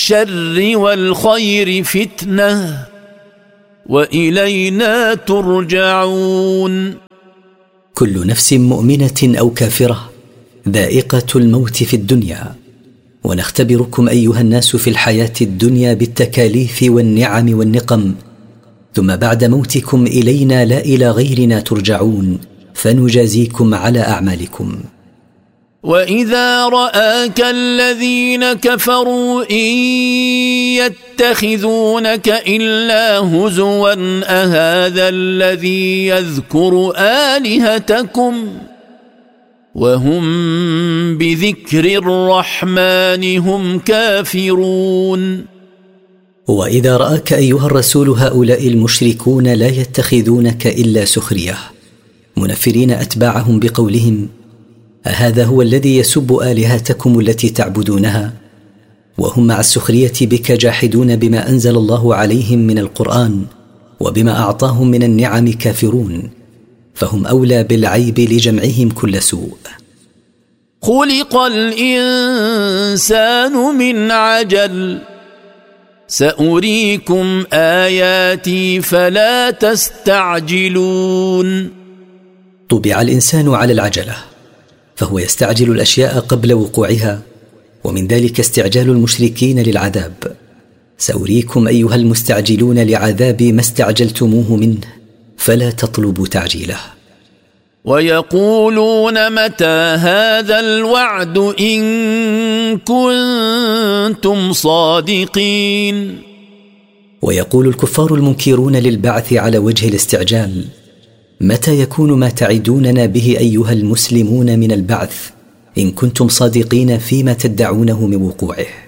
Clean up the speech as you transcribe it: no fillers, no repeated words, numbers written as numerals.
الشر والخير فتنة وإلينا ترجعون. كل نفس مؤمنة أو كافرة ذائقة الموت في الدنيا، ونختبركم أيها الناس في الحياة الدنيا بالتكاليف والنعم والنقم، ثم بعد موتكم إلينا لا إلى غيرنا ترجعون، فنجازيكم على أعمالكم. وإذا رآك الذين كفروا إن يتخذونك إلا هزوا أهذا الذي يذكر آلهتكم وهم بذكر الرحمن هم كافرون. وإذا رآك أيها الرسول هؤلاء المشركون لا يتخذونك إلا سخرية، منفرين أتباعهم بقولهم: أهذا هو الذي يسب آلهتكم التي تعبدونها، وهم مع السخرية بك جاحدون بما أنزل الله عليهم من القرآن وبما أعطاهم من النعم كافرون، فهم أولى بالعيب لجمعهم كل سوء. خلق الإنسان من عجل سأريكم آياتي فلا تستعجلون. طبع الإنسان على العجلة، فهو يستعجل الأشياء قبل وقوعها، ومن ذلك استعجال المشركين للعذاب. سأريكم أيها المستعجلون لعذاب ما استعجلتموه منه، فلا تطلبوا تعجيله. ويقولون متى هذا الوعد إن كنتم صادقين. ويقول الكفار المنكرون للبعث على وجه الاستعجال: متى يكون ما تعدوننا به أيها المسلمون من البعث إن كنتم صادقين فيما تدعونه من وقوعه؟